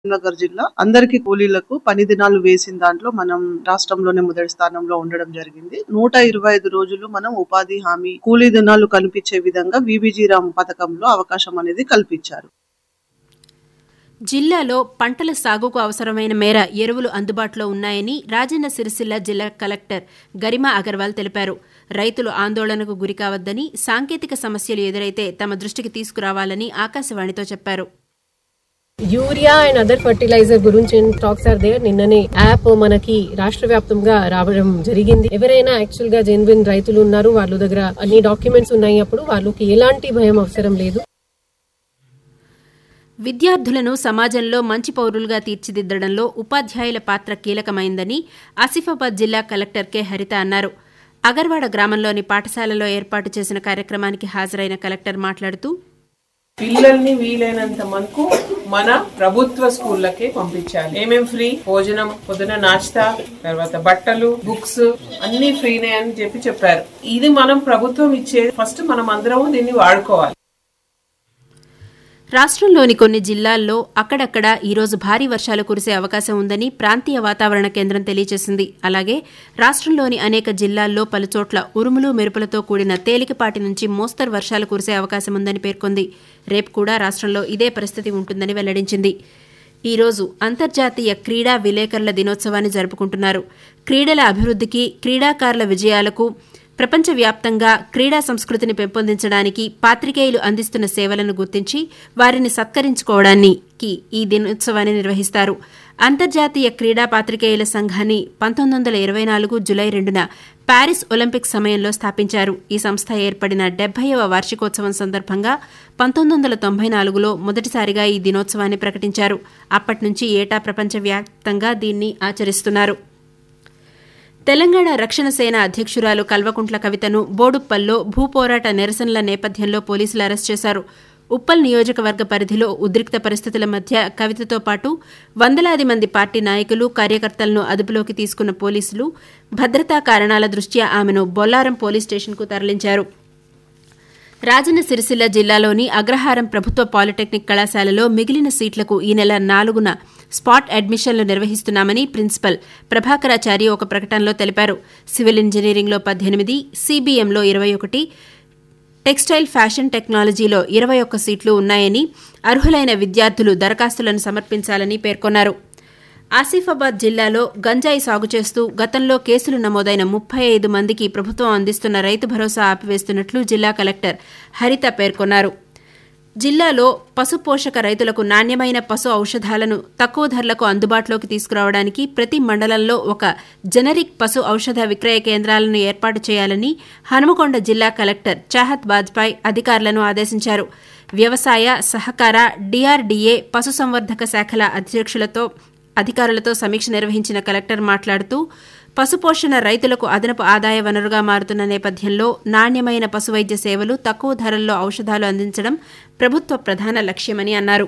నగర్ జిల్లా అందరికి కూలీలకు పని దినాలు వేసిన దాంట్లో మనం రాష్ట్రంలోనే మొదటి స్థానంలో ఉండడం జరిగింది. 125 రోజులు మనం ఉపాధి హామీ కూలీ దినాలు కల్పించే విధంగా విబిజి రామ్ పథకంలో అవకాశం అనేది కల్పించారు. జిల్లాలో పంటల సాగుకు అవసరమైన మేర ఎరువులు అందుబాటులో ఉన్నాయని రాజన్న సిరిసిల్ల జిల్లా కలెక్టర్ గరిమా అగర్వాల్ తెలిపారు. రైతులు ఆందోళనకు గురికావద్దని, సాంకేతిక సమస్యలు ఎదురైతే తమ దృష్టికి తీసుకురావాలని ఆకాశవాణితో చెప్పారు. యూరియా అండ్ అదర్ ఫర్టిలైజర్ గురించి టాక్స్ ఆర్ దేర్. నిన్ననే యాప్ మనకి రాష్ట్ర వ్యాప్తంగా రావడం జరిగింది. ఎవరైనా యాక్చువల్ గా జెన్యున్ రైతులు ఉన్నారు, వాళ్ళ దగ్గర అన్ని డాక్యుమెంట్స్ ఉన్నాయి, అప్పుడు వాళ్ళకి ఎలాంటి భయం అవసరం లేదు. విద్యార్థులను సమాజంలో మంచి పౌరులుగా తీర్చిదిద్దడంలో ఉపాధ్యాయుల పాత్ర కీలకమైందని ఆసిఫాబాద్ జిల్లా కలెక్టర్ కె హరిత అన్నారు. అగర్వాడ గ్రామంలోని పాఠశాలలో ఏర్పాటు చేసిన కార్యక్రమానికి హాజరైన కలెక్టర్ మాట్లాడుతూ, పిల్లల్ని వీలైనంత మనకు మన ప్రభుత్వ స్కూళ్ళకే పంపించాలి. ఏమేం ఫ్రీ భోజనం, పొద్దున నాస్తా, తర్వాత బట్టలు, బుక్స్ అన్ని ఫ్రీనే అని చెప్పారు. ఇది మనం ప్రభుత్వం ఇచ్చేది. ఫస్ట్ మనం అందరం దీన్ని వాడుకోవాలి. రాష్ట్రంలోని కొన్ని జిల్లాల్లో అక్కడక్కడ ఈరోజు భారీ వర్షాలు కురిసే అవకాశం ఉందని ప్రాంతీయ వాతావరణ కేంద్రం తెలియజేసింది. అలాగే రాష్ట్రంలోని అనేక జిల్లాల్లో పలుచోట్ల ఉరుములు మెరుపులతో కూడిన తేలికపాటి నుంచి మోస్తరు వర్షాలు కురిసే అవకాశం ఉందని పేర్కొంది. రేపు కూడా రాష్ట్రంలో ఇదే పరిస్థితి ఉంటుందని వెల్లడించింది. ఈ రోజు అంతర్జాతీయ క్రీడా విలేకరుల దినోత్సవాన్ని జరుపుకుంటున్నారు. క్రీడల అభివృద్ధికి, క్రీడాకారుల విజయాలకు, ప్రపంచవ్యాప్తంగా క్రీడా సంస్కృతిని పెంపొందించడానికి పాత్రికేయులు అందిస్తున్న సేవలను గుర్తించి వారిని సత్కరించుకోవడానికి ఈ దినోత్సవాన్ని నిర్వహిస్తారు. అంతర్జాతీయ క్రీడా పాత్రికేయుల సంఘాన్ని 1924 జులై 2న ప్యారిస్ ఒలింపిక్స్ సమయంలో స్థాపించారు. ఈ సంస్థ ఏర్పడిన 70వ వార్షికోత్సవం సందర్భంగా 1994లో మొదటిసారిగా ఈ దినోత్సవాన్ని ప్రకటించారు. అప్పటి నుంచి ఏటా ప్రపంచవ్యాప్తంగా దీన్ని ఆచరిస్తున్నారు. తెలంగాణ రక్షణ సేన అధ్యక్షురాలు కల్వకుంట్ల కవితను బోడుప్పల్లో భూపోరాట నిరసనల నేపథ్యంలో పోలీసులు అరెస్ట్ చేశారు. ఉప్పల్ నియోజకవర్గ పరిధిలో ఉద్రిక్త పరిస్థితుల మధ్య కవితతో పాటు వందలాది మంది పార్టీ నాయకులు, కార్యకర్తలను అదుపులోకి తీసుకున్న పోలీసులు భద్రతా కారణాల దృష్ట్యా ఆమెను బొల్లారం పోలీస్ స్టేషన్కు తరలించారు. రాజన్న సిరిసిల్ల జిల్లాలోని అగ్రహారం ప్రభుత్వ పాలిటెక్నిక్ కళాశాలలో మిగిలిన సీట్లకు ఈ నెల 4న స్పాట్ అడ్మిషన్లు నిర్వహిస్తున్నామని ప్రిన్సిపల్ ప్రభాకరాచారి ఒక ప్రకటనలో తెలిపారు. సివిల్ ఇంజనీరింగ్లో 18, సిబిఎంలో 21, టెక్స్టైల్ ఫ్యాషన్ టెక్నాలజీలో 21 సీట్లు ఉన్నాయని, అర్హులైన విద్యార్థులు దరఖాస్తులను సమర్పించాలని పేర్కొన్నారు. ఆసిఫాబాద్ జిల్లాలో గంజాయి సాగు చేస్తూ గతంలో కేసులు నమోదైన 35 మందికి ప్రభుత్వం అందిస్తున్న రైతు భరోసా ఆపివేస్తున్నట్లు జిల్లా కలెక్టర్ హరిత పేర్కొన్నారు. జిల్లాలో పశు పోషక రైతులకు నాణ్యమైన పశు ఔషధాలను తక్కువ ధరలకు అందుబాటులోకి తీసుకురావడానికి ప్రతి మండలంలో ఒక జనరిక్ పశు ఔషధ విక్రయ కేంద్రాలను ఏర్పాటు చేయాలని హనుమకొండ జిల్లా కలెక్టర్ చాహత్ బాజ్పాయ్ అధికారులను ఆదేశించారు. వ్యవసాయ, సహకార, డిఆర్డీఏ, పశుసంవర్ధక శాఖల అధికారులతో సమీక్ష నిర్వహించిన కలెక్టర్ మాట్లాడుతూ, పశుపోషణ రైతులకు అదనపు ఆదాయ వనరుగా మారుతున్న నేపథ్యంలో నాణ్యమైన పశువైద్య సేవలు, తక్కువ ధరల్లో ఔషధాలు అందించడం ప్రభుత్వ ప్రధాన లక్ష్యమని అన్నారు.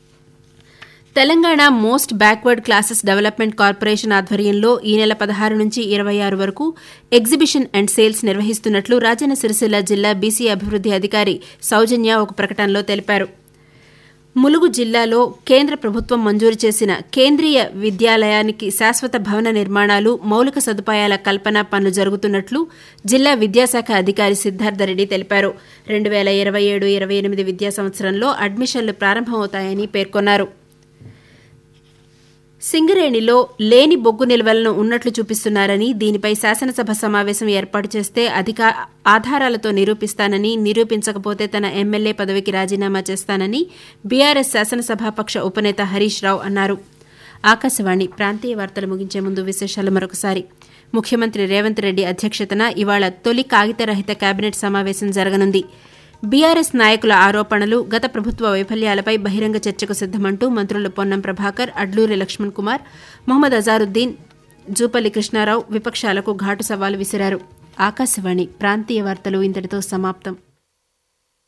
Telangana most backward classes development corporation ఆధ్వర్యంలో ఈ నెల 16 నుంచి 26 వరకు ఎగ్జిబిషన్ అండ్ సేల్స్ నిర్వహిస్తున్నట్లు రాజన్న సిరిసిల్ల జిల్లా బీసీ అభివృద్ది అధికారి సౌజన్య ఒక ప్రకటనలో తెలిపారు. ములుగు జిల్లాలో కేంద్ర ప్రభుత్వం మంజూరు చేసిన కేంద్రీయ విద్యాలయానికి శాశ్వత భవన నిర్మాణాలు, మౌలిక సదుపాయాల కల్పన పనులు జరుగుతున్నట్లు జిల్లా విద్యాశాఖ అధికారి సిద్ధార్థరెడ్డి తెలిపారు. 2027-28 విద్యా సంవత్సరంలో అడ్మిషన్లు ప్రారంభమవుతాయని పేర్కొన్నారు. సింగరేణిలో లేని బొగ్గు నిల్వలను ఉన్నట్లు చూపిస్తున్నారని, దీనిపై శాసనసభ సమావేశం ఏర్పాటు చేస్తే ఆధారాలతో నిరూపిస్తానని, నిరూపించకపోతే తన ఎమ్మెల్యే పదవికి రాజీనామా చేస్తానని బీఆర్ఎస్ శాసనసభాపక్ష ఉపనేత హరీష్ రావు అన్నారు. ఆకాశవాణి ప్రాంతీయ వార్తలు ముగించే ముందు విశేషాలు మరొకసారి. ముఖ్యమంత్రి రేవంత్ రెడ్డి అధ్యక్షతన ఇవాళ తొలి కాగితరహిత కేబినెట్ సమావేశం జరగనుంది. బీఆర్ఎస్ నాయకుల ఆరోపణలు, గత ప్రభుత్వ వైఫల్యాలపై బహిరంగ చర్చకు సిద్దమంటూ మంత్రులు పొన్నం ప్రభాకర్, అడ్లూరి లక్ష్మణ్ కుమార్, మొహమ్మద్ అజారుద్దీన్, జూపల్లి కృష్ణారావు విపక్షాలకు ఘాటు సవాలు విసిరారు. ఆకాశవాణి ప్రాంతీయ వార్తలు ఇంతటితో సమాప్తం.